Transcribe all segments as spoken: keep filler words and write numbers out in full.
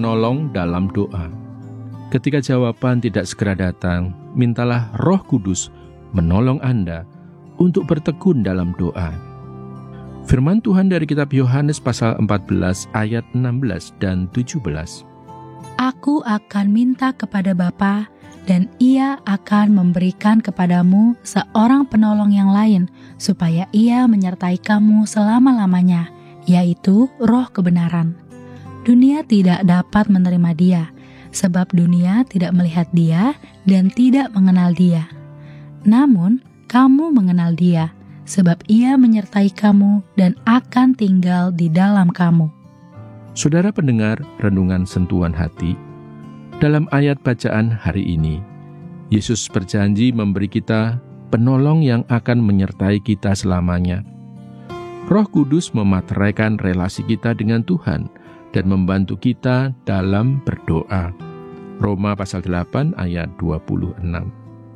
menolong dalam doa. Ketika jawaban tidak segera datang, mintalah Roh Kudus menolong Anda untuk bertekun dalam doa. Firman Tuhan dari kitab Yohanes pasal empat belas ayat enam belas dan tujuh belas. Aku akan minta kepada Bapa, dan Ia akan memberikan kepadamu seorang penolong yang lain, supaya Ia menyertai kamu selama-lamanya, yaitu Roh kebenaran. Dunia tidak dapat menerima Dia, sebab dunia tidak melihat Dia dan tidak mengenal Dia. Namun, kamu mengenal Dia, sebab Ia menyertai kamu dan akan tinggal di dalam kamu. Saudara pendengar renungan sentuhan hati, dalam ayat bacaan hari ini, Yesus berjanji memberi kita penolong yang akan menyertai kita selamanya. Roh Kudus memateraikan relasi kita dengan Tuhan dan membantu kita dalam berdoa. Roma pasal delapan ayat dua puluh enam.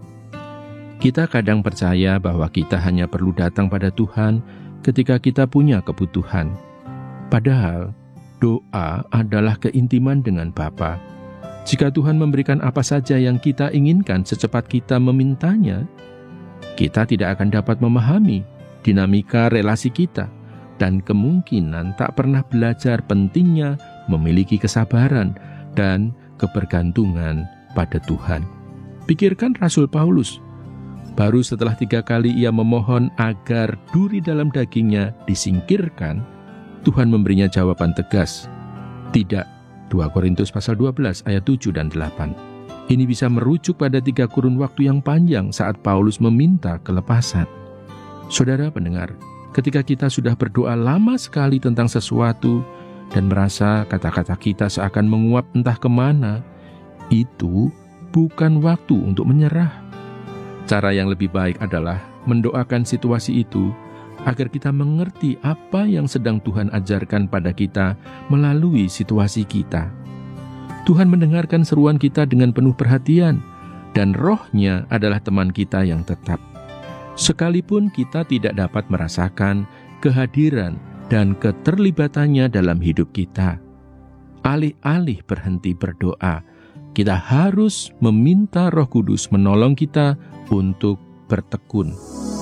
Kita kadang percaya bahwa kita hanya perlu datang pada Tuhan ketika kita punya kebutuhan. Padahal, doa adalah keintiman dengan Bapa. Jika Tuhan memberikan apa saja yang kita inginkan secepat kita memintanya, kita tidak akan dapat memahami dinamika relasi kita dan kemungkinan tak pernah belajar pentingnya memiliki kesabaran dan kebergantungan pada Tuhan. Pikirkan Rasul Paulus. Baru setelah tiga kali ia memohon agar duri dalam dagingnya disingkirkan, Tuhan memberinya jawaban tegas, tidak. dua Korintus pasal dua belas ayat tujuh dan delapan. Ini bisa merujuk pada tiga kurun waktu yang panjang saat Paulus meminta kelepasan. Saudara pendengar, ketika kita sudah berdoa lama sekali tentang sesuatu dan merasa kata-kata kita seakan menguap entah kemana, itu bukan waktu untuk menyerah. Cara yang lebih baik adalah mendoakan situasi itu agar kita mengerti apa yang sedang Tuhan ajarkan pada kita melalui situasi kita. Tuhan mendengarkan seruan kita dengan penuh perhatian, dan Roh-Nya adalah teman kita yang tetap. Sekalipun kita tidak dapat merasakan kehadiran dan keterlibatannya dalam hidup kita, alih-alih berhenti berdoa, kita harus meminta Roh Kudus menolong kita untuk bertekun.